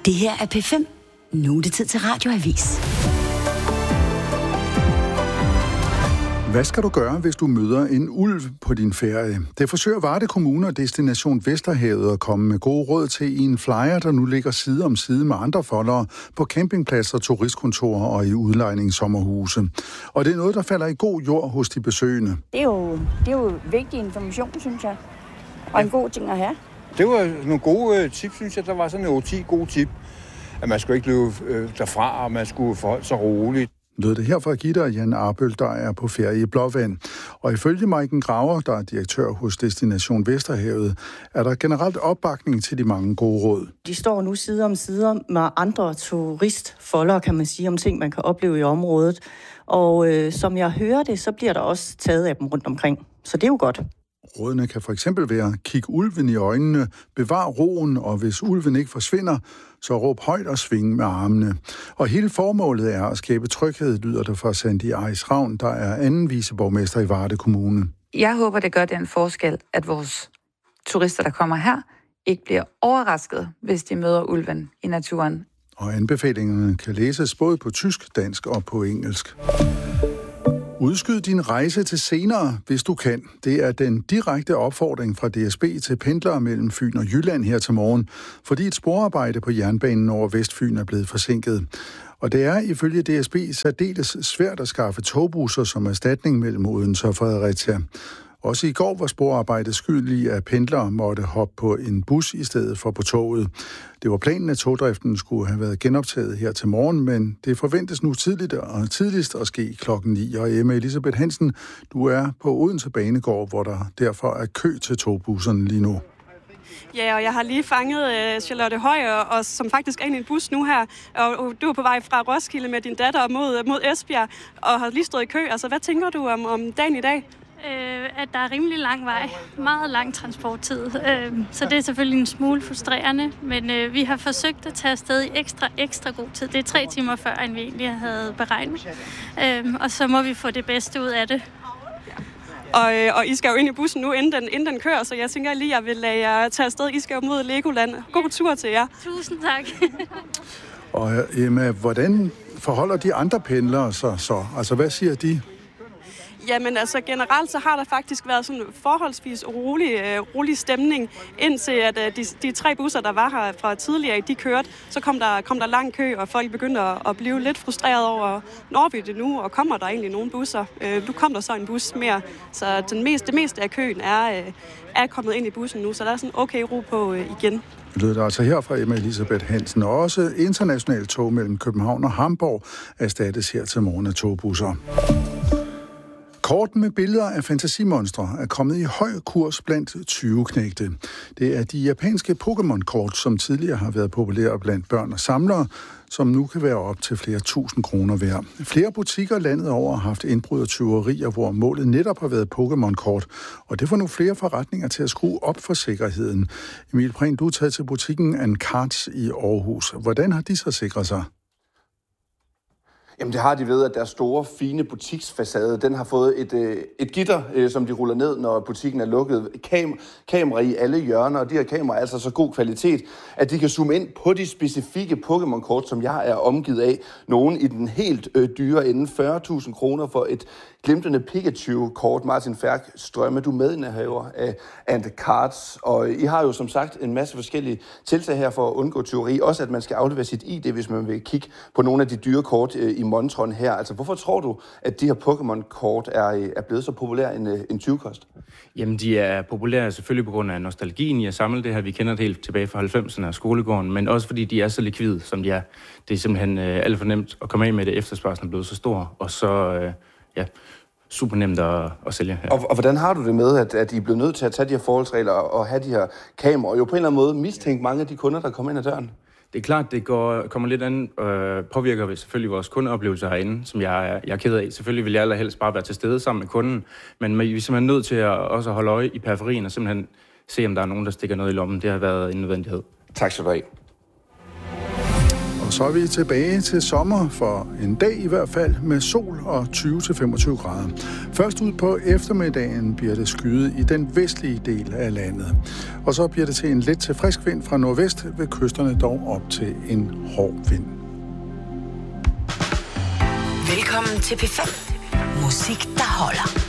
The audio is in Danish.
Det her er P5. Nu er det tid til Radioavis. Hvad skal du gøre, hvis du møder en ulv på din ferie? Det forsøger Varde Kommune og Destination Vesterhavet at komme med gode råd til i en flyer, der nu ligger side om side med andre foldere på campingpladser, turistkontorer og i udlejningssommerhuse. Og det er noget, der falder i god jord hos de besøgende. Det er jo vigtig information, synes jeg. Og en god ting at have. Det var nogle gode tips, synes jeg. Der var sådan 10 gode tip. At man skulle ikke løbe derfra, og man skulle forholde sig roligt. Lød det her fra Gitte og Jan Arbøl, der er på ferie i Blåvand. Og ifølge Maiken Graver, der er direktør hos Destination Vesterhavet, er der generelt opbakning til de mange gode råd. De står nu side om side med andre turistfolder, kan man sige, om ting, man kan opleve i området. Og som jeg hører det, så bliver der også taget af dem rundt omkring. Så det er jo godt. Rådene kan for eksempel være: kig ulven i øjnene, bevar roen, og hvis ulven ikke forsvinder, så råb højt og sving med armene. Og hele formålet er at skabe tryghed, lyder det fra Sandy Eis Ravn, der er anden viceborgmester i Varde Kommune. Jeg håber, det gør den forskel, at vores turister, der kommer her, ikke bliver overrasket, hvis de møder ulven i naturen. Og anbefalingerne kan læses både på tysk, dansk og på engelsk. Udskyd din rejse til senere, hvis du kan. Det er den direkte opfordring fra DSB til pendlere mellem Fyn og Jylland her til morgen, fordi et sporarbejde på jernbanen over Vestfyn er blevet forsinket. Og det er ifølge DSB særdeles svært at skaffe togbusser som erstatning mellem Odense og Fredericia. Også i går var sporarbejdet skyldig, at pendlere måtte hoppe på en bus i stedet for på toget. Det var planen, at togdriften skulle have været genoptaget her til morgen, men det forventes nu tidligst at ske klokken 9. Og Emma Elisabeth Hansen, du er på Odense Banegård, hvor der derfor er kø til togbusserne lige nu. Ja, og jeg har lige fanget Charlotte Høj, og som faktisk er i en bus nu her. Og du er på vej fra Roskilde med din datter mod Esbjerg, og har lige stået i kø. Altså, hvad tænker du om dagen i dag? At der er rimelig lang vej. Meget lang transporttid. Så det er selvfølgelig en smule frustrerende. Men vi har forsøgt at tage afsted i ekstra god tid. Det er 3 timer før, end vi egentlig havde beregnet. Og så må vi få det bedste ud af det. Og I skal jo ind i bussen nu, inden den kører, så jeg tænker lige, jeg vil lade jer tage afsted. I skal jo mod Legoland. God tur til jer. Tusind tak. Og Emma, hvordan forholder de andre pendlere sig så? Altså, hvad siger de? Jamen altså generelt så har der faktisk været sådan forholdsvis rolig stemning, indtil at de 3 busser, der var her fra tidligere, de kørte. Så kom der lang kø, og folk begyndte at blive lidt frustreret over, når vi det nu, og kommer der egentlig nogle busser? Nu kom der så en bus mere, så det meste af køen er kommet ind i bussen nu, så der er sådan okay ro på igen. Det lyder altså her fra Emma Elisabeth Hansen, og også internationalt tog mellem København og Hamburg erstattes her til morgen af togbusser. Kort med billeder af fantasimonstre er kommet i høj kurs blandt 20-knægte. Det er de japanske Pokémon-kort, som tidligere har været populære blandt børn og samlere, som nu kan være op til flere tusind kroner værd. Flere butikker landet over har haft indbrud og tyverier, hvor målet netop har været Pokémon-kort, og det får nu flere forretninger til at skrue op for sikkerheden. Emil Prehn, du er taget til butikken An Cards i Aarhus. Hvordan har de så sikret sig? Jamen det har de ved, at deres store, fine butiksfacade, den har fået et gitter, som de ruller ned, når butikken er lukket. Kamera i alle hjørner, og de her kameraer er altså så god kvalitet, at de kan zoome ind på de specifikke Pokémon-kort, som jeg er omgivet af. Nogle i den helt dyre ende, 40.000 kroner for et glimtende Pikachu-kort. Martin Færk Strømme, du er medindehaver af And Cards, og I har jo som sagt en masse forskellige tiltag her for at undgå tyveri. Også at man skal aflevere sit ID, hvis man vil kigge på nogle af de dyre kort i montren her. Altså, hvorfor tror du, at de her Pokémon-kort er blevet så populære en 20-kost? Jamen, de er populære selvfølgelig på grund af nostalgien i at samle det her. Vi kender det helt tilbage fra 90'erne af skolegården, men også fordi de er så likvide, som de er. Det er simpelthen alt for nemt at komme af med det, efterspørgslen er blevet så stor, og så super nemt at sælge her. Og hvordan har du det med, at I er blevet nødt til at tage de her forholdsregler og have de her kameraer, og jo på en eller anden måde mistænke mange af de kunder, der kommer ind ad døren? Det er klart, det kommer lidt an, påvirker vi selvfølgelig vores kundeoplevelser herinde, som jeg er ked af. Selvfølgelig vil jeg allerhelst bare være til stede sammen med kunden, men vi er simpelthen nødt til at også holde øje i periferien og simpelthen se, om der er nogen, der stikker noget i lommen. Det har været en nødvendighed. Tak skal du have. Og så er vi tilbage til sommer for en dag i hvert fald med sol og 20-25 grader. Først ud på eftermiddagen bliver det skyet i den vestlige del af landet. Og så bliver det til en let til frisk vind fra nordvest, ved kysterne dog op til en hård vind. Velkommen til P5. Musik, der holder.